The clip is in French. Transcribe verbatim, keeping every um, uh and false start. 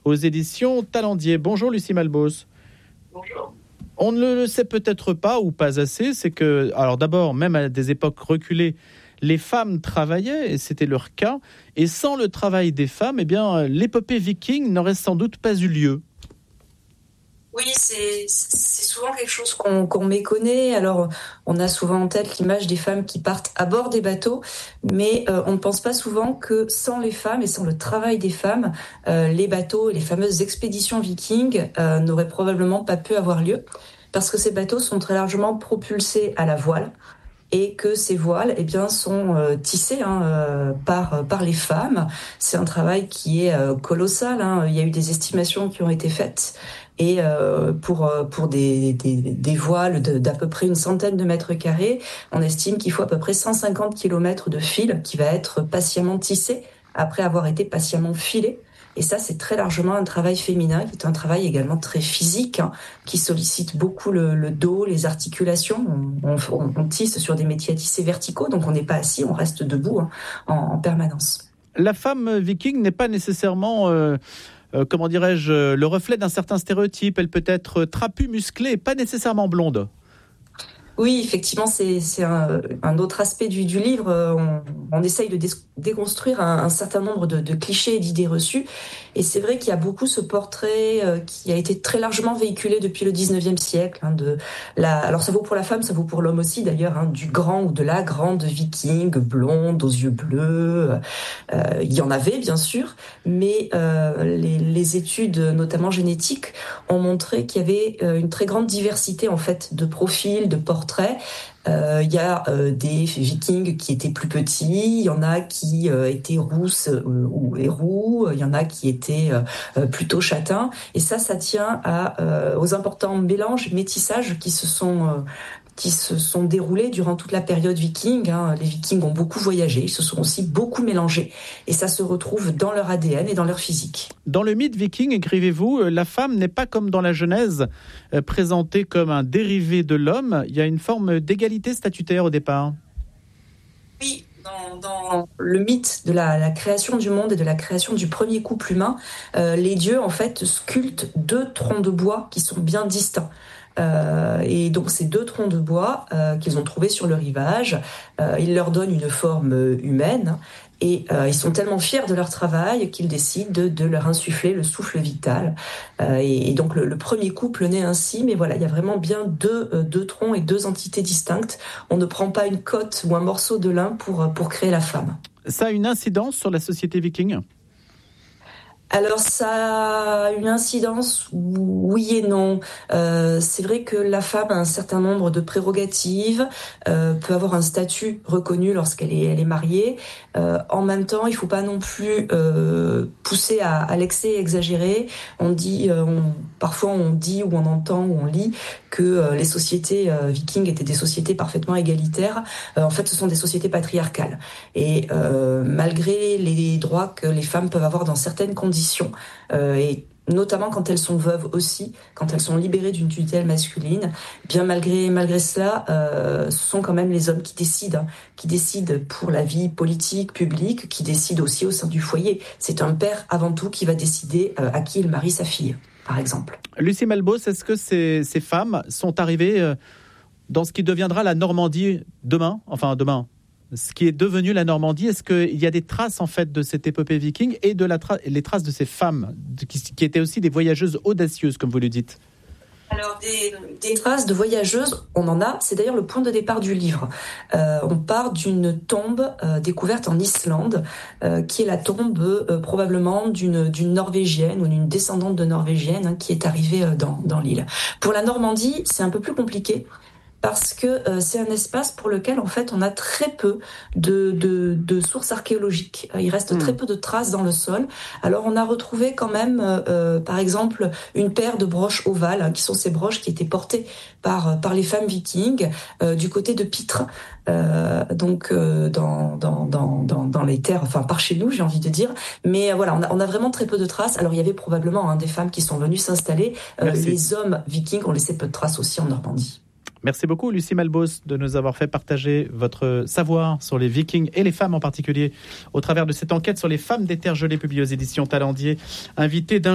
aux éditions Talendier. Bonjour Lucie Malbos. Bonjour. On ne le sait peut-être pas ou pas assez, c'est que, alors d'abord, même à des époques reculées, les femmes travaillaient, et c'était leur cas, et sans le travail des femmes, eh bien, l'épopée viking n'aurait sans doute pas eu lieu. Oui, c'est, c'est souvent quelque chose qu'on, qu'on méconnaît. Alors, on a souvent en tête l'image des femmes qui partent à bord des bateaux, mais euh, on ne pense pas souvent que sans les femmes et sans le travail des femmes, euh, les bateaux et les fameuses expéditions vikings euh, n'auraient probablement pas pu avoir lieu, parce que ces bateaux sont très largement propulsés à la voile. Et que ces voiles, eh bien, sont euh, tissées hein, euh, par par les femmes. C'est un travail qui est euh, colossal. Hein. Il y a eu des estimations qui ont été faites, et euh, pour pour des des, des voiles de, d'à peu près une centaine de mètres carrés, on estime qu'il faut à peu près cent cinquante kilomètres de fil qui va être patiemment tissé après avoir été patiemment filé. Et ça, c'est très largement un travail féminin, qui est un travail également très physique, hein, qui sollicite beaucoup le, le dos, les articulations. On, on, on tisse sur des métiers à tisser verticaux, donc on n'est pas assis, on reste debout hein, en, en permanence. La femme viking n'est pas nécessairement, euh, euh, comment dirais-je, le reflet d'un certain stéréotype. Elle peut être trapue, musclée, pas nécessairement blonde. Oui, effectivement, c'est, c'est un, un autre aspect du, du livre. On, on essaye de dé- déconstruire un, un certain nombre de, de clichés et d'idées reçues. Et c'est vrai qu'il y a beaucoup ce portrait euh, qui a été très largement véhiculé depuis le dix-neuvième siècle. Hein, de la, alors ça vaut pour la femme, ça vaut pour l'homme aussi d'ailleurs, hein, du grand ou de la grande viking, blonde, aux yeux bleus. Euh, il y en avait bien sûr, mais euh, les, les études, notamment génétiques, ont montré qu'il y avait euh, une très grande diversité en fait de profils, de portraits. Il euh, y a euh, des vikings qui étaient plus petits, il y en a qui euh, étaient rousses euh, ou et roux, il y en a qui étaient euh, plutôt châtains. Et ça, ça tient à, euh, aux importants mélanges, métissages qui se sont... Euh, qui se sont déroulés durant toute la période viking. Hein. Les vikings ont beaucoup voyagé, ils se sont aussi beaucoup mélangés. Et ça se retrouve dans leur A D N et dans leur physique. Dans le mythe viking, écrivez-vous, la femme n'est pas comme dans la Genèse, euh, présentée comme un dérivé de l'homme. Il y a une forme d'égalité statutaire au départ. Oui, dans, dans le mythe de la, la création du monde et de la création du premier couple humain, euh, les dieux, en fait, sculptent deux troncs de bois qui sont bien distincts. Euh, et donc ces deux troncs de bois euh, qu'ils ont trouvés sur le rivage, euh, ils leur donnent une forme humaine et euh, ils sont tellement fiers de leur travail qu'ils décident de, de leur insuffler le souffle vital. Euh, et, et donc le, le premier couple naît ainsi, mais voilà, il y a vraiment bien deux, euh, deux troncs et deux entités distinctes. On ne prend pas une côte ou un morceau de l'un pour, pour créer la femme. Ça a une incidence sur la société viking ? Alors ça a une incidence, oui et non. Euh, c'est vrai que la femme a un certain nombre de prérogatives, euh, peut avoir un statut reconnu lorsqu'elle est, elle est mariée. Euh, en même temps, il faut pas non plus euh, pousser à, à l'excès exagéré. On dit, euh, on, parfois on dit ou on entend ou on lit que euh, les sociétés euh, vikings étaient des sociétés parfaitement égalitaires. Euh, en fait, ce sont des sociétés patriarcales. Et euh, malgré les droits que les femmes peuvent avoir dans certaines conditions, Euh, et notamment quand elles sont veuves aussi, quand elles sont libérées d'une tutelle masculine, bien malgré malgré cela, euh, ce sont quand même les hommes qui décident, hein, qui décident pour la vie politique, publique, qui décident aussi au sein du foyer. C'est un père avant tout qui va décider euh, à qui il marie sa fille, par exemple. Lucie Malbos, est-ce que ces, ces femmes sont arrivées euh, dans ce qui deviendra la Normandie demain, enfin demain? Ce qui est devenu la Normandie, est-ce qu'il y a des traces en fait de cette épopée viking et de la tra- les traces de ces femmes qui, qui étaient aussi des voyageuses audacieuses, comme vous le dites? Alors des, des traces de voyageuses, on en a. C'est d'ailleurs le point de départ du livre. Euh, on part d'une tombe euh, découverte en Islande, euh, qui est la tombe euh, probablement d'une, d'une Norvégienne ou d'une descendante de Norvégienne hein, qui est arrivée euh, dans, dans l'île. Pour la Normandie, c'est un peu plus compliqué. Parce que euh, c'est un espace pour lequel en fait on a très peu de, de, de sources archéologiques. Il reste mmh. très peu de traces dans le sol. Alors on a retrouvé quand même, euh, par exemple, une paire de broches ovales, hein, qui sont ces broches qui étaient portées par par les femmes vikings euh, du côté de Pitre, euh, donc euh, dans, dans dans dans dans les terres, enfin par chez nous, j'ai envie de dire. Mais euh, voilà, on a on a vraiment très peu de traces. Alors il y avait probablement hein, des femmes qui sont venues s'installer. Euh, les hommes vikings ont laissé peu de traces aussi en Normandie. Merci beaucoup Lucie Malbos de nous avoir fait partager votre savoir sur les Vikings et les femmes en particulier au travers de cette enquête sur les femmes des terres gelées publiée aux éditions Talendier. Invité d'un